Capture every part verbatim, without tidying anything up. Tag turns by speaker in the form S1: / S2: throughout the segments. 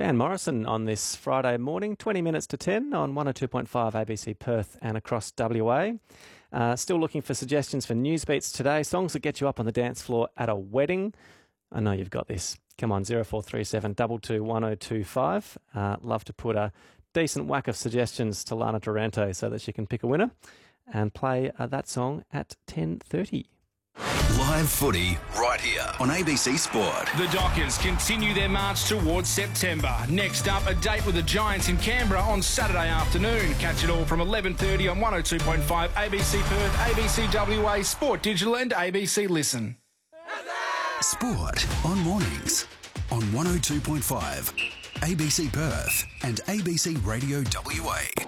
S1: Van Morrison on this Friday morning, twenty minutes to ten on one oh two point five A B C Perth and across W A. Uh, still looking for suggestions for news beats today, songs that get you up on the dance floor at a wedding. I know you've got this. Come on, zero four three seven two two one oh two five. Uh, love to put a decent whack of suggestions to Lana Durante so that she can pick a winner and play uh, that song at ten thirty.
S2: Live footy right here on A B C Sport.
S3: The Dockers continue their march towards September. Next up, a date with the Giants in Canberra on Saturday afternoon. Catch it all from eleven thirty on one oh two point five A B C Perth, A B C W A, Sport Digital and A B C Listen.
S2: Sport on mornings on one oh two point five A B C Perth and A B C Radio W A.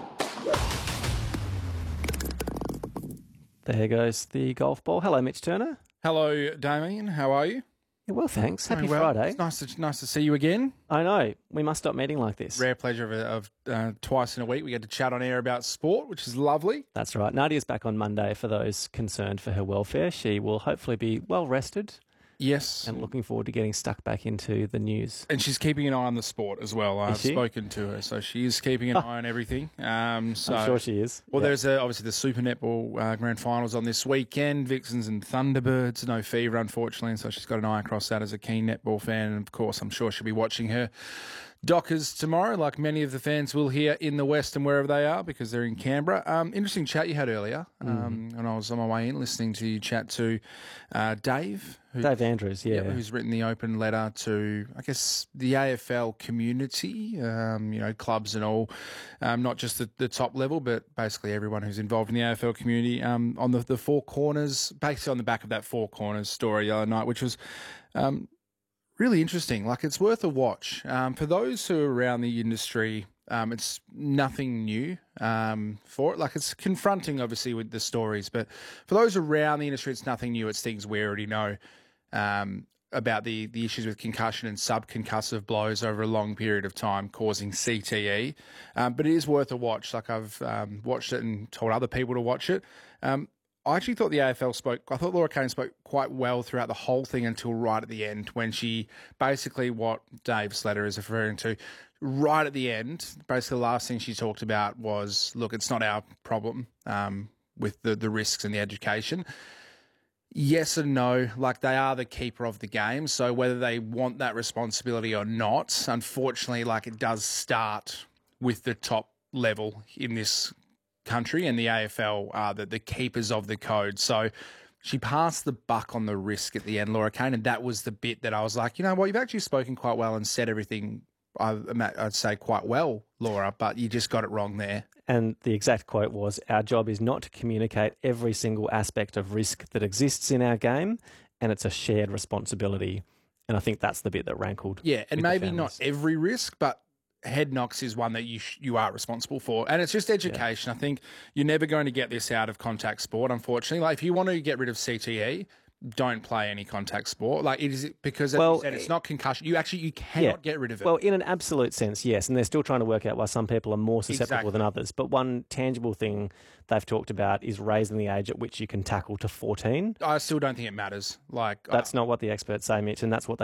S1: There goes the golf ball. Hello, Mitch Turner.
S4: Hello, Damien. How are you?
S1: Yeah, well, thanks. Happy
S4: Very well.
S1: Friday.
S4: It's nice to, nice to see you again.
S1: I know. We must stop meeting like this.
S4: Rare pleasure of, of uh, twice in a week. We get to chat on air about sport, which is lovely.
S1: That's right. Nadia's back on Monday for those concerned for her welfare. She will hopefully be well rested.
S4: Yes.
S1: And looking forward to getting stuck back into the news.
S4: And she's keeping an eye on the sport as well. I've
S1: she?
S4: spoken to her, so she is keeping an eye on everything. Um, so,
S1: I'm sure she is.
S4: Well,
S1: Yeah.
S4: there's uh, obviously the Super Netball uh, Grand Finals on this weekend. Vixens and Thunderbirds. No fever, unfortunately, and so she's got an eye across that as a keen netball fan. And, of course, I'm sure she'll be watching her Dockers tomorrow, like many of the fans will here in the West and wherever they are, because they're in Canberra. Um, interesting chat you had earlier um,
S1: mm.
S4: when I was on my way in, listening to you chat to uh, Dave. Who,
S1: Dave Andrews, yeah.
S4: yeah. Who's written the open letter to, I guess, the A F L community, um, you know, clubs and all, um, not just the, the top level, but basically everyone who's involved in the A F L community um, on the, the Four Corners, basically on the back of that Four Corners story the other night, which was... Um, really interesting. Like, it's worth a watch. Um, for those who are around the industry, um, it's nothing new um, for it. Like, it's confronting, obviously, with the stories. But for those around the industry, it's nothing new. It's things we already know um, about the, the issues with concussion and subconcussive blows over a long period of time causing C T E. Um, but it is worth a watch. Like, I've um, watched it and told other people to watch it. Um, I actually thought the A F L spoke, I thought Laura Kane spoke quite well throughout the whole thing until right at the end, when she basically, what Dave's letter is referring to, right at the end, basically the last thing she talked about was, look, it's not our problem um, with the, the risks and the education. Yes and no, like, they are the keeper of the game. So whether they want that responsibility or not, unfortunately, like, it does start with the top level in this country, and the A F L are the, the keepers of the code. So she passed the buck on the risk at the end, Laura Kane, and that was the bit that I was like, you know what, you've actually spoken quite well and said everything, I, I'd say quite well, Laura, but you just got it wrong there.
S1: And the exact quote was, our job is not to communicate every single aspect of risk that exists in our game, and it's a shared responsibility. And I think that's the bit that rankled.
S4: Yeah, and
S1: with the
S4: maybe not
S1: families.
S4: every risk, but head knocks is one that you sh- you are responsible for. And it's just education. Yeah. I think you're never going to get this out of contact sport, unfortunately. Like, if you want to get rid of C T E, don't play any contact sport. Like, it is, because as
S1: well,
S4: you said, it's not concussion. You actually, you cannot
S1: yeah.
S4: get rid of it.
S1: Well, in an absolute sense, yes. And they're still trying to work out why some people are more susceptible
S4: Exactly.
S1: than others. But one tangible thing they've talked about is raising the age at which you can tackle to fourteen.
S4: I still don't think it matters. Like,
S1: That's
S4: uh,
S1: not what the experts say, Mitch, and that's what they